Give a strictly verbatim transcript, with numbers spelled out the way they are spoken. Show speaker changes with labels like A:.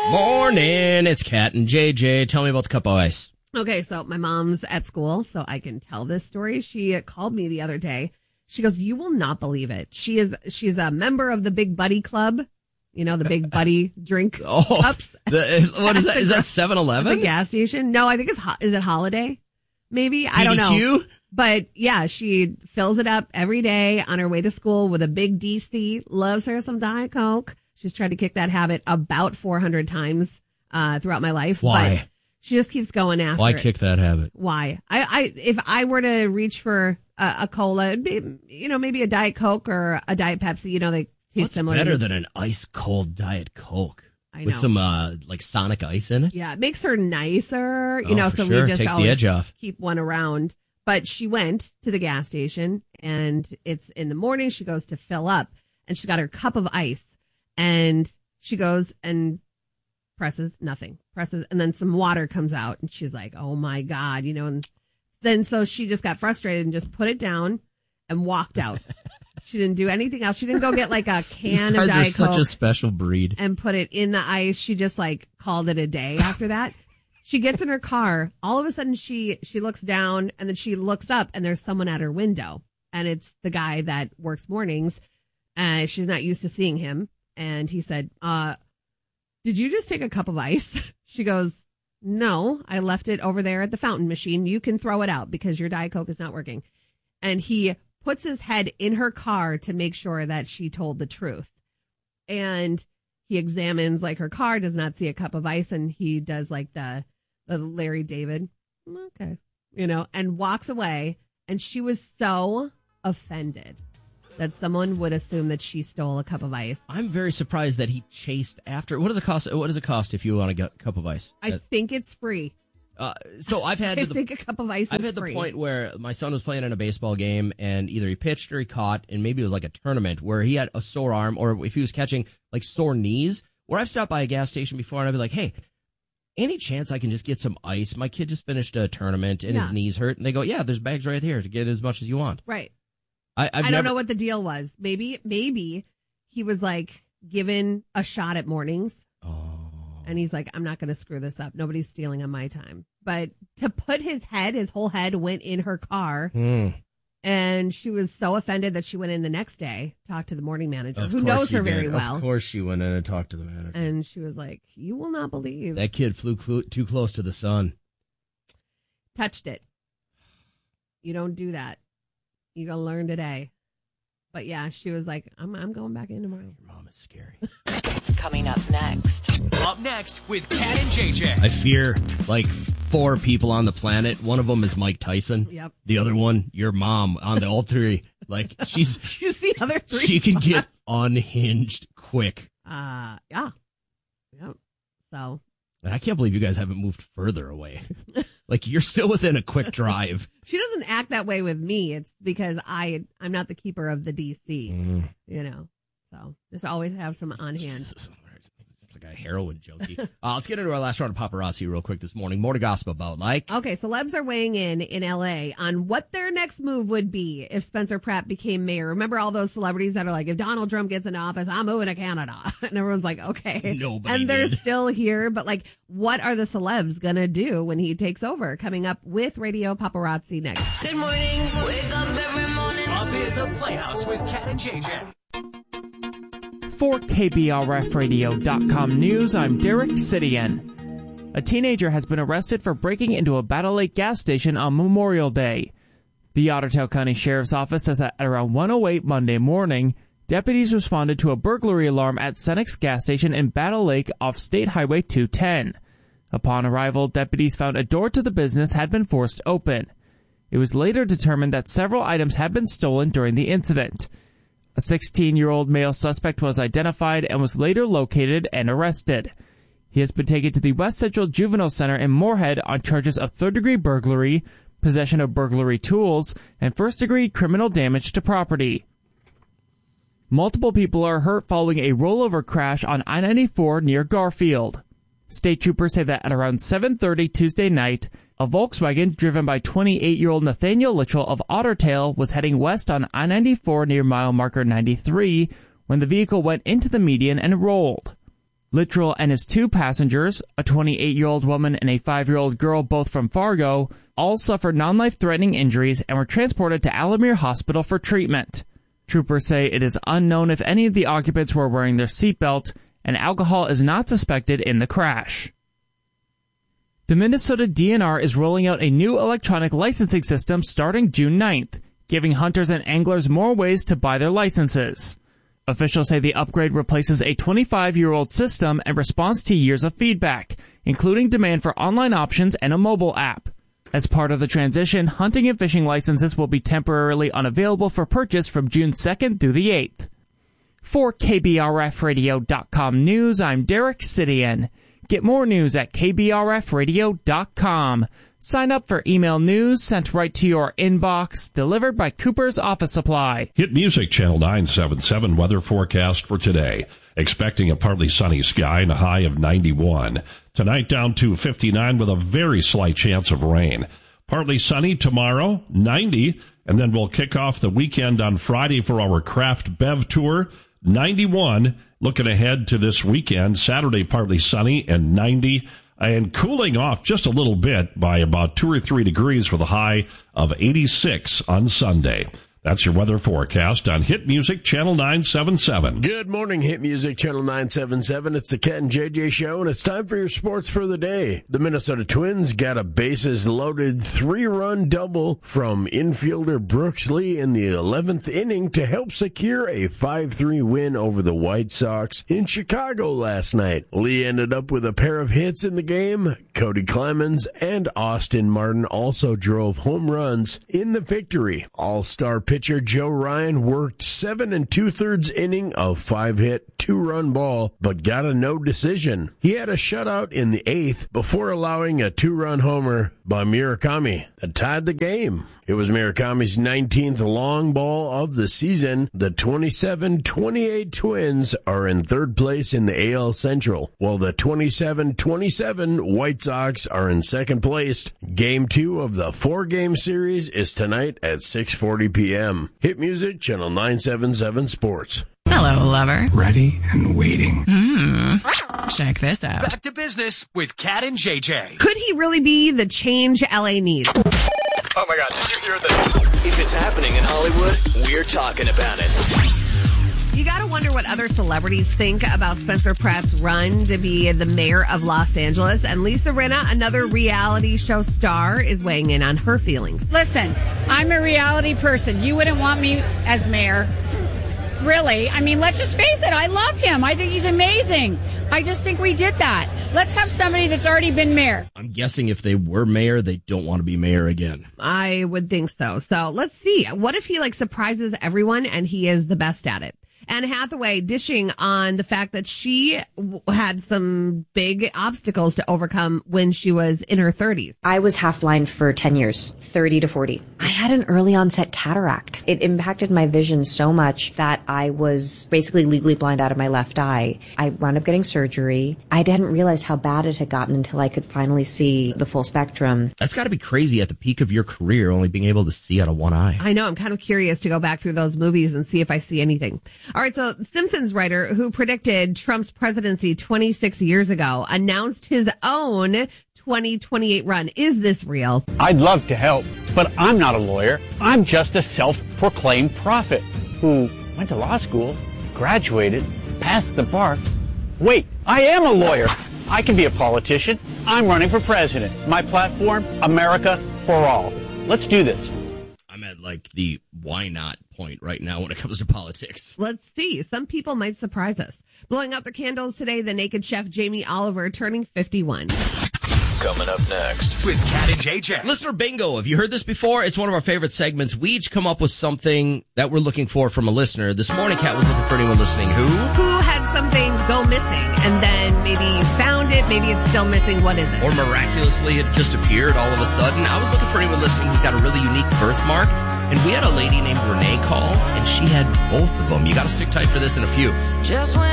A: Morning. It's Kat and J J. Tell me about the cup of ice.
B: Okay, so my mom's at school, so I can tell this story. She called me the other day. She goes, "You will not believe it. She is she's a member of the Big Buddy Club. You know, the Big Buddy drink
A: oh,
B: cups.
A: The, what is that? Is that seven eleven?
B: The gas station? No, I think it's is it Holiday? Maybe I don't know.
A: P D Q?
B: But yeah, she fills it up every day on her way to school with a big D C. Loves her some Diet Coke. She's tried to kick that habit about four hundred times uh, throughout my life.
A: Why?
B: But she just keeps going after
A: Why
B: it.
A: kick that habit?
B: Why? I, I, if I were to reach for a, a cola, it'd be, you know, maybe a Diet Coke or a Diet Pepsi. You know, they taste
A: What's
B: similar.
A: better
B: to
A: than an ice cold Diet Coke
B: I know.
A: with some uh, like Sonic ice in it?
B: Yeah, it makes her nicer. You
A: Oh,
B: know,
A: for
B: so
A: sure.
B: we just
A: Takes the
B: always
A: edge off.
B: keep one around. But she went to the gas station, and it's in the morning. She goes to fill up, and she's got her cup of ice, and she goes and presses nothing, presses, and then some water comes out, and she's like, "Oh my God," you know. And then so she just got frustrated and just put it down and walked out. She didn't do anything else. She didn't go get like a can
A: You
B: of
A: guys
B: Diet
A: are such
B: Coke
A: a special breed.
B: and put it in the ice. She just like called it a day after that. She gets in her car. All of a sudden she, she looks down and then she looks up and there's someone at her window, and it's the guy that works mornings. Uh, she's not used to seeing him. And he said, uh, "Did you just take a cup of ice?" She goes, "No, I left it over there at the fountain machine. You can throw it out because your Diet Coke is not working." And he puts his head in her car to make sure that she told the truth. And he examines like her car, does not see a cup of ice, and he does like the, the Larry David, okay, you know, and walks away. And she was so offended that someone would assume that she stole a cup of ice.
A: I'm very surprised that he chased after. What does it cost? What does it cost if you want a gu- cup of ice?
B: I
A: That-
B: think it's free.
A: Uh, so I've had
B: I
A: to the,
B: think a cup of ice
A: I've
B: is
A: had the
B: free.
A: point where my son was playing in a baseball game and either he pitched or he caught, and maybe it was like a tournament where he had a sore arm, or if he was catching like sore knees, where I've stopped by a gas station before and I'd be like, "Hey, any chance I can just get some ice? My kid just finished a tournament and
B: Yeah.
A: his knees hurt." And they go, "Yeah, there's bags right here to get as much as you want."
B: Right.
A: I, I've
B: I don't
A: never,
B: know what the deal was. Maybe, maybe he was like given a shot at mornings.
A: Oh.
B: And he's like, "I'm not going to screw this up. Nobody's stealing on my time." But to put his head, his whole head went in her car.
A: Hmm.
B: And she was so offended that she went in the next day, talked to the morning manager,
A: Of
B: who
A: course
B: knows
A: she
B: her
A: did.
B: very
A: Of
B: well.
A: course she went in and talked to the manager.
B: And she was like, "You will not believe."
A: That kid flew cl- too close to the sun.
B: Touched it. You don't do that. You're going to learn today. But yeah, she was like, I'm, I'm going back in tomorrow.
A: Your mom is scary.
C: Coming up next.
D: Up next with Kat and J J.
A: I fear like four people on the planet. One of them is Mike Tyson.
B: Yep.
A: The other one, your mom. On the all three, like she's
B: She's the other three.
A: she can get
B: spots.
A: unhinged quick.
B: Uh, yeah. Yep. So.
A: And I can't believe you guys haven't moved further away. Like you're still within a quick drive.
B: She doesn't act that way with me. It's because I, I'm not the keeper of the D C,
A: Mm.
B: you know. So just always have some on hand.
A: It's like a heroin junkie. uh, let's get into our last round of paparazzi real quick this morning. More to gossip about, like.
B: Okay, celebs are weighing in in L A on what their next move would be if Spencer Pratt became mayor. Remember all those celebrities that are like, if Donald Trump gets into office, I'm moving to Canada. And everyone's like, okay.
A: Nobody
B: And they're
A: did.
B: still here. But like, what are the celebs going to do when he takes over? Coming up with Radio Paparazzi next.
C: Good morning. Wake up every morning.
D: Up in the Playhouse with Kat and J J.
E: For K B R F radio dot com news, I'm Derek Sidian. A teenager has been arrested for breaking into a Battle Lake gas station on Memorial Day. The Ottertail County Sheriff's Office says that at around one oh eight Monday morning, deputies responded to a burglary alarm at Cenex gas station in Battle Lake off State Highway two ten. Upon arrival, deputies found a door to the business had been forced open. It was later determined that several items had been stolen during the incident. A sixteen-year-old male suspect was identified and was later located and arrested. He has been taken to the West Central Juvenile Center in Moorhead on charges of third-degree burglary, possession of burglary tools, and first-degree criminal damage to property. Multiple people are hurt following a rollover crash on I ninety-four near Garfield. State troopers say that at around seven thirty Tuesday night, a Volkswagen driven by twenty-eight-year-old Nathaniel Litchell of Ottertail was heading west on I ninety-four near mile marker ninety-three when the vehicle went into the median and rolled. Littrell and his two passengers, a twenty-eight-year-old woman and a five-year-old girl, both from Fargo, all suffered non-life-threatening injuries and were transported to Alamere Hospital for treatment. Troopers say it is unknown if any of the occupants were wearing their seatbelt, and alcohol is not suspected in the crash. The Minnesota D N R is rolling out a new electronic licensing system starting June ninth, giving hunters and anglers more ways to buy their licenses. Officials say the upgrade replaces a twenty-five-year-old system and responds to years of feedback, including demand for online options and a mobile app. As part of the transition, hunting and fishing licenses will be temporarily unavailable for purchase from June second through the eighth. For K B R F radio dot com News, I'm Derek Sidian. Get more news at K B R F radio dot com. Sign up for email news sent right to your inbox, delivered by Cooper's Office Supply.
F: Hit Music Channel nine seventy-seven weather forecast for today. Expecting a partly sunny sky and a high of ninety-one. Tonight down to fifty-nine with a very slight chance of rain. Partly sunny tomorrow, ninety. And then we'll kick off the weekend on Friday for our Craft Bev Tour, ninety-one. Looking ahead to this weekend, Saturday partly sunny and ninety, and cooling off just a little bit by about two or three degrees with a high of eighty-six on Sunday. That's your weather forecast on Hit Music Channel nine seventy-seven.
G: Good morning, Hit Music Channel nine seventy-seven. It's the Cat and J J Show, and it's time for your sports for the day. The Minnesota Twins got a bases-loaded three-run double from infielder Brooks Lee in the eleventh inning to help secure a five three win over the White Sox in Chicago last night. Lee ended up with a pair of hits in the game. Cody Clemens and Austin Martin also drove home runs in the victory. All-star pitcher Joe Ryan worked seven and two-thirds inning of five-hit, two-run ball, but got a no decision. He had a shutout in the eighth before allowing a two-run homer by Murakami that tied the game. It was Murakami's nineteenth long ball of the season. The twenty-seven twenty-eight Twins are in third place in the A L Central, while the twenty-seven twenty-seven White Sox are in second place. Game two of the four-game series is tonight at six forty p.m. Hit Music Channel nine seventy-seven Sports.
C: Hello, lover.
H: Ready and waiting.
C: Mm. Check this out.
D: Back to business with Cat and J J.
B: Could he really be the change L A needs?
I: Oh my God, did you hear this? If it's happening in Hollywood, we're talking about it.
B: You gotta wonder what other celebrities think about Spencer Pratt's run to be the mayor of Los Angeles. And Lisa Rinna, another reality show star, is weighing in on her feelings.
J: Listen, I'm a reality person. You wouldn't want me as mayor. Really. I mean, let's just face it. I love him. I think he's amazing. I just think we did that. Let's have somebody that's already been mayor.
A: I'm guessing if they were mayor, they don't want to be mayor again.
B: I would think so. So let's see. What if he like surprises everyone and he is the best at it? Anne Hathaway dishing on the fact that she w- had some big obstacles to overcome when she was in her thirties.
K: I was half blind for ten years, thirty to forty. I had an early onset cataract. It impacted my vision so much that I was basically legally blind out of my left eye. I wound up getting surgery. I hadn't realized how bad it had gotten until I could finally see the full spectrum.
A: That's got to be crazy at the peak of your career, only being able to see out of one eye.
B: I know. I'm kind of curious to go back through those movies and see if I see anything. All right, so Simpsons writer who predicted Trump's presidency twenty-six years ago announced his own twenty twenty-eight run. Is this real?
L: I'd love to help, but I'm not a lawyer. I'm just a self-proclaimed prophet who went to law school, graduated, passed the bar. Wait, I am a lawyer. I can be a politician. I'm running for president. My platform, America for all. Let's do this.
A: I'm at like the why not point right now when it comes to politics.
B: Let's see. Some people might surprise us. Blowing out their candles today, the Naked Chef Jamie Oliver turning fifty-one.
I: Coming up next
D: with Cat and J J.
A: Listener bingo. Have you heard this before? It's one of our favorite segments. We each come up with something that we're looking for from a listener. This morning, Cat was looking for anyone listening who?
B: Who had something go missing and then maybe you found it, maybe it's still missing. What is it?
A: Or miraculously it just appeared all of a sudden. I was looking for anyone listening who's got a really unique birthmark. And we had a lady named Renee call, and she had both of them. You got to stick tight for this in a few.
C: Just when